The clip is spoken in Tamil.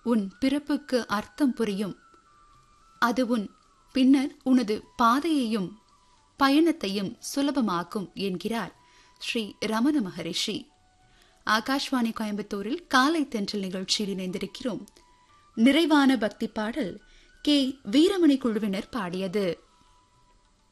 உன் பிறப்புக்கு அர்த்தம் புரியும். அது உன் பின்னர் உனது பாதையையும் பயணத்தையும் சுலபமாக்கும் என்கிறார் ஸ்ரீ ரமண மகரிஷி. ஆகாஷ்வாணி கோயம்புத்தூரில் காலை தென்றல் நிகழ்ச்சியில் இணைந்திருக்கிறோம். நிறைவான பக்தி பாடல் கே வீரமணி குழுவினர் பாடியது.